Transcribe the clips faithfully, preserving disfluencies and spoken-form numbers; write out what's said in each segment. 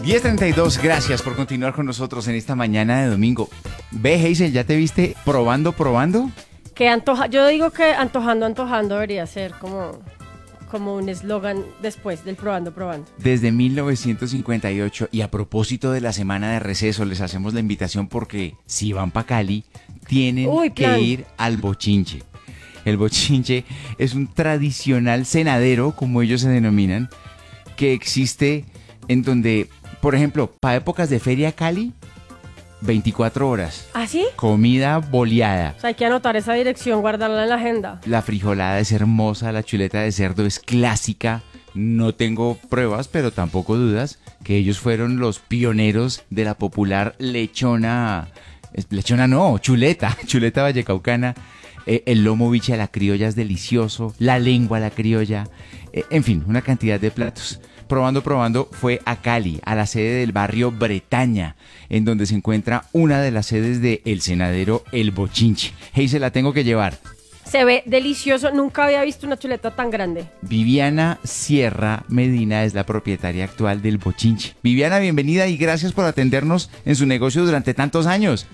diez treinta y dos, gracias por continuar con nosotros en esta mañana de domingo. Ve, Hazel, ¿ya te viste probando, probando? Que antoja, yo digo que antojando, antojando debería ser como, como un eslogan después del probando, probando. Desde mil novecientos cincuenta y ocho, y a propósito de la semana de receso, les hacemos la invitación porque si van para Cali, tienen Uy, que plan. ir al bochinche. El bochinche es un tradicional cenadero, como ellos se denominan, que existe en donde, por ejemplo, para épocas de Feria Cali, veinticuatro horas. ¿Ah, sí? Comida boleada. O sea, hay que anotar esa dirección, guardarla en la agenda. La frijolada es hermosa, la chuleta de cerdo es clásica. No tengo pruebas, pero tampoco dudas que ellos fueron los pioneros de la popular lechona. Lechona no, chuleta, chuleta vallecaucana. Eh, el lomo biche a la criolla es delicioso, la lengua a la criolla, eh, en fin, una cantidad de platos. Probando, probando fue a Cali, a la sede del barrio Bretaña, en donde se encuentra una de las sedes de El Cenadero El Bochinche. Hey, se la tengo que llevar. Se ve delicioso, nunca había visto una chuleta tan grande. Viviana Sierra Medina es la propietaria actual del Bochinche. Viviana, bienvenida y gracias por atendernos en su negocio durante tantos años.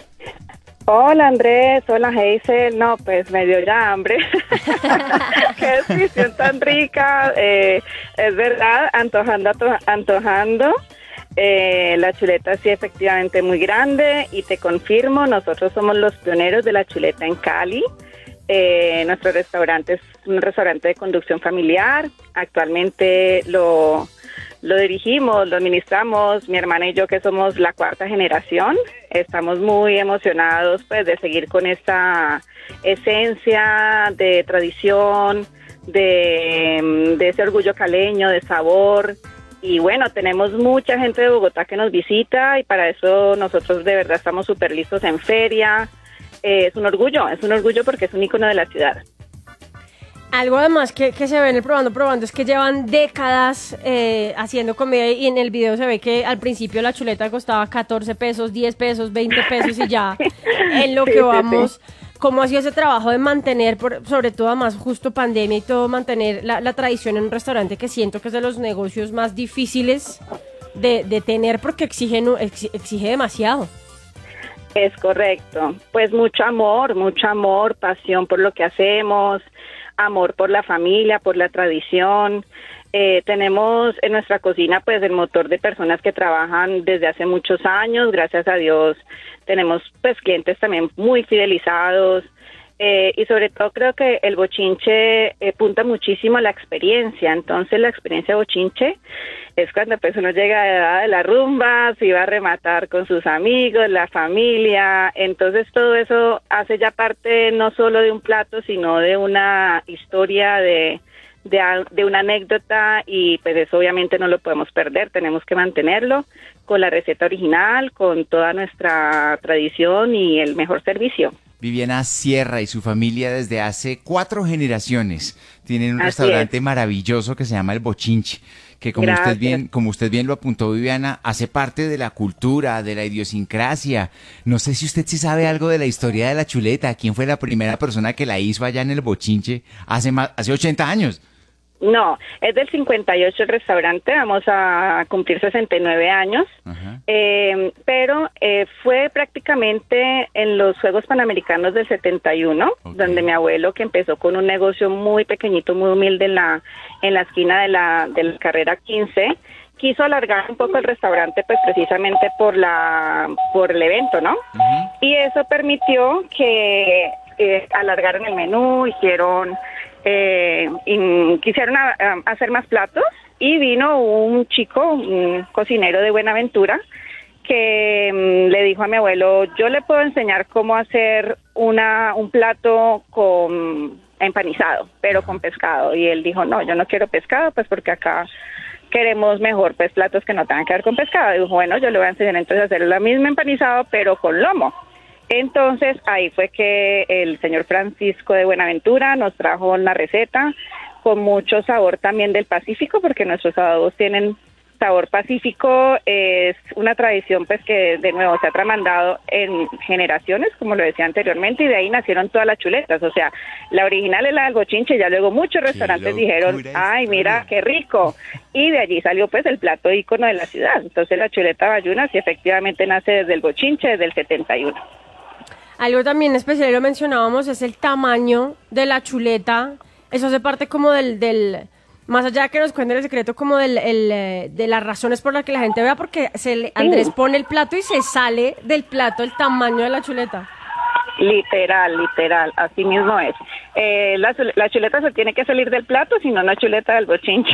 Hola Andrés, hola Hazel, no pues me dio ya hambre, qué descripción tan rica, eh, es verdad, antojando, antojando, eh, la chuleta sí efectivamente muy grande y te confirmo, nosotros somos los pioneros de la chuleta en Cali, eh, nuestro restaurante es un restaurante de conducción familiar, actualmente lo... Lo dirigimos, lo administramos, mi hermana y yo que somos la cuarta generación, estamos muy emocionados pues de seguir con esta esencia de tradición, de, de ese orgullo caleño, de sabor y bueno, tenemos mucha gente de Bogotá que nos visita y para eso nosotros de verdad estamos súper listos en feria, eh, es un orgullo, es un orgullo porque es un ícono de la ciudad. Algo además que, que se ve en el probando, probando es que llevan décadas eh, haciendo comida y en el video se ve que al principio la chuleta costaba catorce pesos, diez pesos, veinte pesos y ya en lo Sí, que sí, vamos, sí. ¿cómo ha sido ese trabajo de mantener, por, sobre todo además justo pandemia y todo, mantener la, la tradición en un restaurante que siento que es de los negocios más difíciles de, de tener porque exigen, exige, exige demasiado? Es correcto, pues mucho amor, mucho amor, pasión por lo que hacemos, amor por la familia, por la tradición. Eh, tenemos en nuestra cocina pues el motor de personas que trabajan desde hace muchos años, gracias a Dios tenemos pues clientes también muy fidelizados eh, y sobre todo creo que el bochinche eh, punta muchísimo a la experiencia, entonces la experiencia bochinche es cuando pues uno llega a la edad de la rumba, se va a rematar con sus amigos, la familia, entonces todo eso hace ya parte no solo de un plato, sino de una historia, de, de, de una anécdota y pues eso obviamente no lo podemos perder, tenemos que mantenerlo con la receta original, con toda nuestra tradición y el mejor servicio. Viviana Sierra y su familia desde hace cuatro generaciones tienen un Así restaurante es. maravilloso que se llama El Bochinche, que como Gracias. usted bien, como usted bien lo apuntó, Viviana, hace parte de la cultura, de la idiosincrasia. No sé si usted sí sabe algo de la historia de la chuleta. ¿Quién fue la primera persona que la hizo allá en El Bochinche hace más, hace ochenta años? No, es del cincuenta y ocho el restaurante, vamos a cumplir sesenta y nueve años, Ajá. eh, pero eh, fue prácticamente en los Juegos Panamericanos del setenta y uno, Ok. donde mi abuelo, que empezó con un negocio muy pequeñito, muy humilde en la, en la esquina de la, de la carrera quince, quiso alargar un poco el restaurante pues precisamente por la por el evento, ¿no? Ujú. Y eso permitió que eh, alargaran el menú, hicieron eh, y quisieron a, a hacer más platos y vino un chico, un cocinero de Buenaventura que mm, le dijo a mi abuelo, yo le puedo enseñar cómo hacer una un plato con empanizado, pero con pescado. Y él dijo, no, yo no quiero pescado, pues porque acá queremos mejor pues platos que no tengan que ver con pescado. Y dijo, bueno, yo le voy a enseñar entonces a hacer la misma empanizado, pero con lomo. Entonces ahí fue que el señor Francisco de Buenaventura nos trajo la receta con mucho sabor también del Pacífico, porque nuestros adobos tienen sabor pacífico es una tradición pues que de nuevo se ha tramandado en generaciones, como lo decía anteriormente, y de ahí nacieron todas las chuletas. O sea, la original es la del bochinche, ya luego muchos restaurantes dijeron, ay, mira, qué rico. Y de allí salió pues el plato ícono de la ciudad. Entonces la chuleta bayuna sí efectivamente nace desde el bochinche, desde el setenta y uno. Algo también especial, y lo mencionábamos, es el tamaño de la chuleta. Eso hace parte como del... del más allá de que nos cuenten el secreto, como del, el, eh, de las razones por las que la gente vea, porque se le, Andrés pone el plato y se sale del plato el tamaño de la chuleta. Literal, literal, así mismo es. Eh, la, la chuleta se tiene que salir del plato, si no, no es chuleta del bochinche.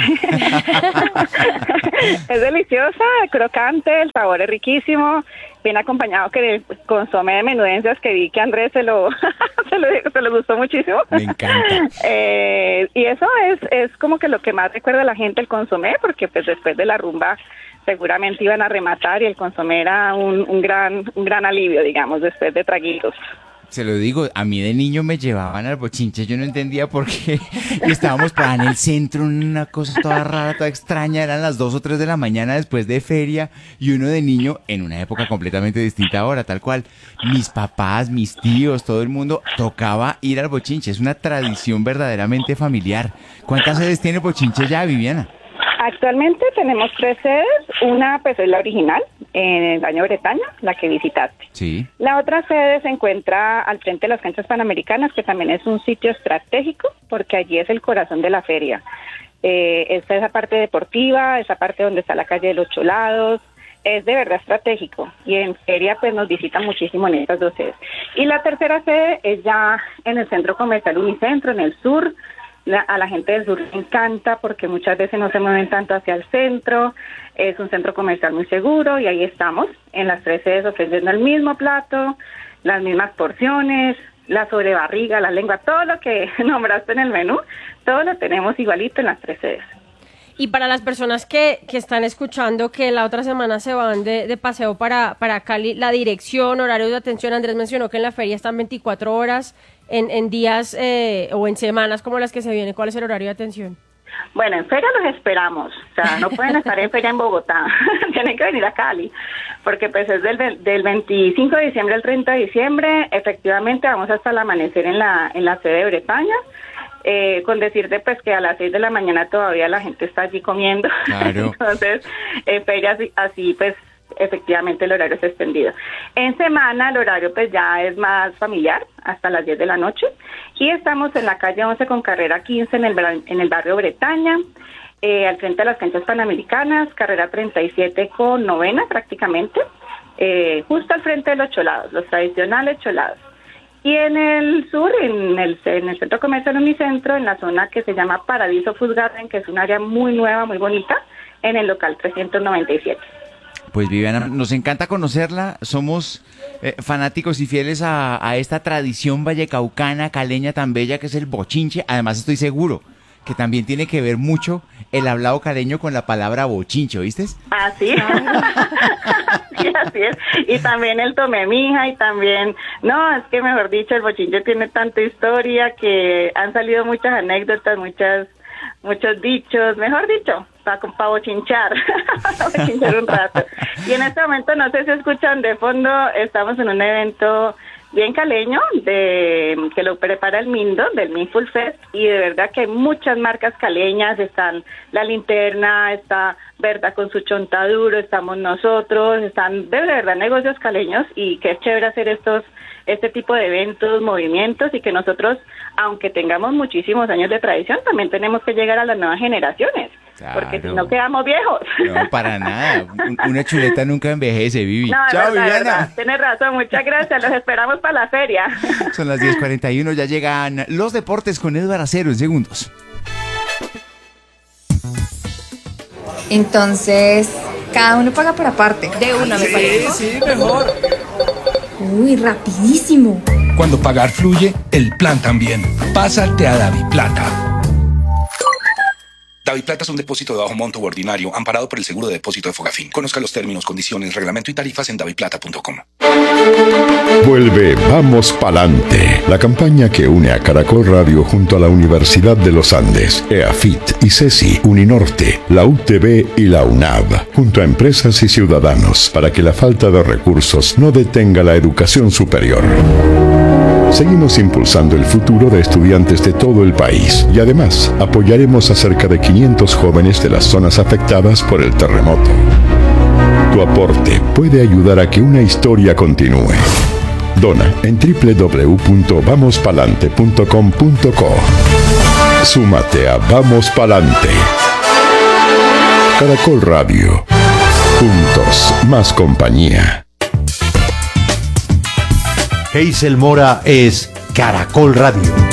Es deliciosa, crocante, el sabor es riquísimo, bien acompañado que consomé de menudencias que vi que Andrés se lo, se lo, se lo gustó muchísimo. Me encanta. Eh, y eso es, es como que lo que más recuerda a la gente, el consomé, porque pues después de la rumba seguramente iban a rematar y el consomé era un, un gran un gran alivio, digamos, después de traguitos. Se lo digo, a mí de niño me llevaban al bochinche, yo no entendía por qué. Estábamos para en el centro, una cosa toda rara, toda extraña, eran las dos o tres de la mañana después de feria, y uno de niño, en una época completamente distinta ahora, tal cual. Mis papás, mis tíos, todo el mundo tocaba ir al bochinche, es una tradición verdaderamente familiar. ¿Cuántas sedes tiene el bochinche ya, Viviana? Actualmente tenemos tres sedes, una pues es la original, en el Baño Bretaña, la que visitaste. Sí. La otra sede se encuentra al frente de las canchas panamericanas, que también es un sitio estratégico, porque allí es el corazón de la feria. Eh, está esa parte deportiva, esa parte donde está la calle de los Cholados, es de verdad estratégico, y en feria pues nos visitan muchísimo en estas dos sedes. Y la tercera sede es ya en el Centro Comercial Unicentro, en el sur. La, a la gente del sur le encanta porque muchas veces no se mueven tanto hacia el centro, es un centro comercial muy seguro y ahí estamos, en las tres sedes ofreciendo el mismo plato, las mismas porciones, la sobrebarriga, la lengua, todo lo que nombraste en el menú, todo lo tenemos igualito en las tres sedes. Y para las personas que, que están escuchando que la otra semana se van de, de paseo para, para Cali, la dirección, horarios de atención, Andrés mencionó que en la feria están veinticuatro horas, en, en días eh, o en semanas como las que se vienen, ¿cuál es el horario de atención? Bueno, en feria los esperamos, o sea, no pueden estar en feria en Bogotá, tienen que venir a Cali, porque pues es del, del veinticinco de diciembre al treinta de diciembre, efectivamente vamos hasta el amanecer en la, en la sede de Bretaña. Eh, con decirte pues que a las seis de la mañana todavía la gente está allí comiendo. Claro. Entonces, en ferias así pues efectivamente el horario es extendido. En semana el horario pues ya es más familiar, hasta las diez de la noche, y estamos en la calle once con carrera quince en el, en el barrio Bretaña, eh, al frente de las canchas panamericanas, carrera treinta y siete con novena prácticamente, eh, justo al frente de los Cholados, los tradicionales Cholados. Y en el sur, en el, en el centro comercial Unicentro, en la zona que se llama Paradiso Food Garden, que es un área muy nueva, muy bonita, en el local trescientos noventa y siete. Pues Viviana, nos encanta conocerla, somos eh, fanáticos y fieles a, a esta tradición vallecaucana, caleña tan bella que es el bochinche. Además estoy seguro que también tiene que ver mucho el hablado caleño con la palabra bochinche, ¿oíste? Así es. Sí, así es. Y también el tomé mija y también, no, es que mejor dicho, el bochinche tiene tanta historia que han salido muchas anécdotas, muchas muchos dichos, mejor dicho, para pa bochinchar, para bochinchar un rato. Y en este momento, no sé si escuchan de fondo, estamos en un evento bien caleño, de que lo prepara el Mindo, del Mindful Fest, y de verdad que hay muchas marcas caleñas, están La Linterna, está Berta con su chontaduro, estamos nosotros, están de verdad negocios caleños, y qué chévere hacer estos este tipo de eventos, movimientos, y que nosotros, aunque tengamos muchísimos años de tradición, también tenemos que llegar a las nuevas generaciones, claro, porque si no quedamos viejos. No, para nada, una chuleta nunca envejece, Vivi. No, Chao, verdad, Viviana. Verdad. Tienes razón, muchas gracias, los esperamos para la feria. Son las diez cuarenta y uno, ya llegan los deportes con Edward Acero en segundos. Entonces, cada uno paga por aparte. De una, me parece. Sí, sí, mejor. Uy, rapidísimo. Cuando pagar fluye, el plan también. Pásate a DaviPlata. DaviPlata es un depósito de bajo monto u ordinario amparado por el seguro de depósito de Fogafín. Conozca los términos, condiciones, reglamento y tarifas en daviplata punto com. Vuelve Vamos Palante, la campaña que une a Caracol Radio junto a la Universidad de los Andes, EAFIT, ICESI, Uninorte, la U T B y la UNAV, junto a empresas y ciudadanos, para que la falta de recursos no detenga la educación superior. Seguimos impulsando el futuro de estudiantes de todo el país y además apoyaremos a cerca de quinientos jóvenes de las zonas afectadas por el terremoto. Tu aporte puede ayudar a que una historia continúe. Dona en doble u doble u doble u punto vamos palante punto com punto co. Súmate a Vamos Palante. Caracol Radio. Juntos, más compañía. Hazel Mora es Caracol Radio.